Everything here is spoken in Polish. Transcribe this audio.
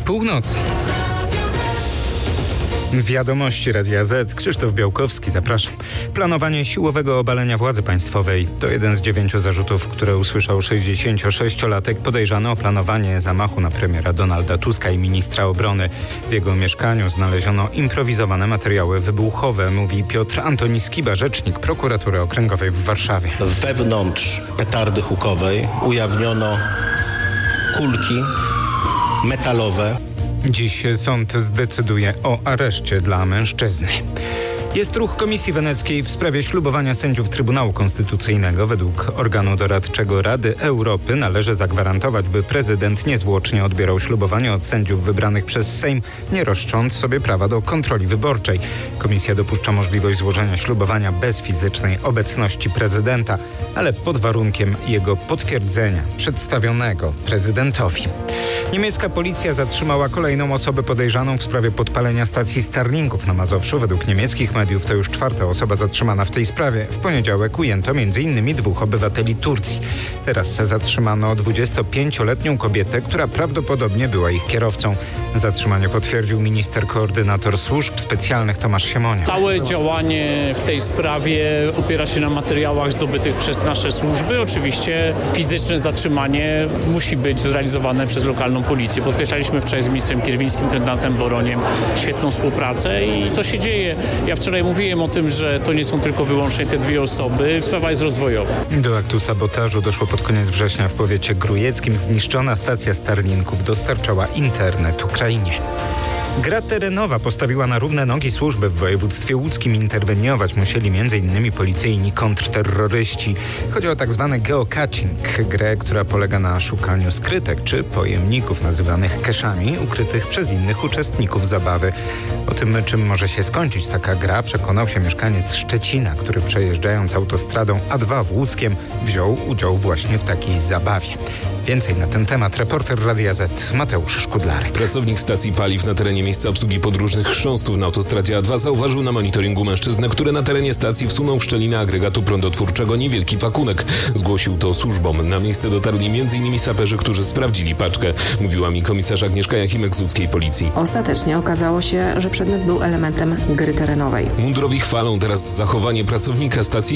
północy. Wiadomości Radia Z. Krzysztof Białkowski, zapraszam. Planowanie siłowego obalenia władzy państwowej to jeden z 9 zarzutów, które usłyszał 66-latek podejrzany o planowanie zamachu na premiera Donalda Tuska i ministra obrony. W jego mieszkaniu znaleziono improwizowane materiały wybuchowe, mówi Piotr Antoni Skiba, rzecznik prokuratury okręgowej w Warszawie. Wewnątrz petardy hukowej ujawniono kulki metalowe. Dziś sąd zdecyduje o areszcie dla mężczyzny. Jest ruch Komisji Weneckiej w sprawie ślubowania sędziów Trybunału Konstytucyjnego. Według organu doradczego Rady Europy należy zagwarantować, by prezydent niezwłocznie odbierał ślubowanie od sędziów wybranych przez Sejm, nie roszcząc sobie prawa do kontroli wyborczej. Komisja dopuszcza możliwość złożenia ślubowania bez fizycznej obecności prezydenta, ale pod warunkiem jego potwierdzenia przedstawionego prezydentowi. Niemiecka policja zatrzymała kolejną osobę podejrzaną w sprawie podpalenia stacji Starlinków na Mazowszu. Według niemieckich mediów to już 4. osoba zatrzymana w tej sprawie. W poniedziałek ujęto m.in. 2 obywateli Turcji. Teraz zatrzymano 25-letnią kobietę, która prawdopodobnie była ich kierowcą. Zatrzymanie potwierdził minister koordynator służb specjalnych Tomasz Siemoniak. Całe działanie w tej sprawie opiera się na materiałach zdobytych przez nasze służby. Oczywiście fizyczne zatrzymanie musi być zrealizowane przez lokalną policję. Podkreślaliśmy wczoraj z ministrem Kierwińskim, komendantem Boroniem świetną współpracę i to się dzieje. Ja wczoraj mówiłem o tym, że to nie są tylko wyłącznie te 2 osoby. Sprawa jest rozwojowa. Do aktu sabotażu doszło pod koniec września w powiecie grójeckim. Zniszczona stacja Starlinków dostarczała internet Ukrainie. Gra terenowa postawiła na równe nogi służby w województwie łódzkim. Interweniować musieli m.in. policyjni kontrterroryści. Chodzi o tzw. geocaching, grę, która polega na szukaniu skrytek czy pojemników nazywanych cache'ami, ukrytych przez innych uczestników zabawy. O tym, czym może się skończyć taka gra, przekonał się mieszkaniec Szczecina, który przejeżdżając autostradą A2 w Łódzkiem wziął udział właśnie w takiej zabawie. Więcej na ten temat reporter Radia Z Mateusz Szkudlarek. Pracownik stacji paliw na terenie miejsca obsługi podróżnych chrząstów na autostradzie A2 zauważył na monitoringu mężczyznę, który na terenie stacji wsunął w szczelinę agregatu prądotwórczego niewielki pakunek. Zgłosił to służbom. Na miejsce dotarli m.in. saperzy, którzy sprawdzili paczkę. Mówiła mi komisarz Agnieszka Jachimek z łódzkiej policji. Ostatecznie okazało się, że przedmiot był elementem gry terenowej. Mundurowi chwalą teraz zachowanie pracownika stacji.